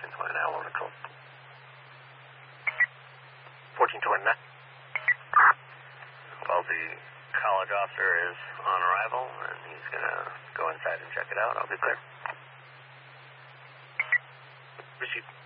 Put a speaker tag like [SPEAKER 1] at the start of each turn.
[SPEAKER 1] 1429, one control. 1429. Well, the college officer is on arrival, and he's going to go inside and check it out. I'll be clear. Received.